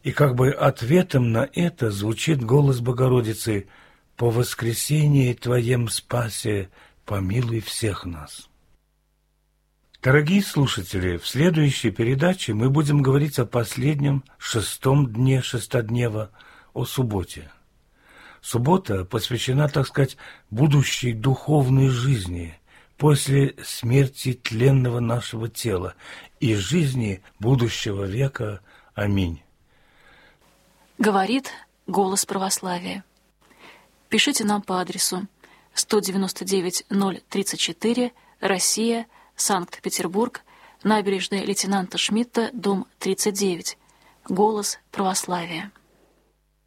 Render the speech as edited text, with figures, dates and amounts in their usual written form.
И как бы ответом на это звучит голос Богородицы: «По воскресении Твоем спасе помилуй всех нас». Дорогие слушатели, в следующей передаче мы будем говорить о последнем, 6-м дне шестоднева, о субботе. Суббота посвящена, так сказать, будущей духовной жизни после смерти тленного нашего тела и жизни будущего века. Аминь. Говорит голос православия. Пишите нам по адресу 199-034, Россия, Санкт-Петербург, набережная лейтенанта Шмидта, дом 39. Голос православия.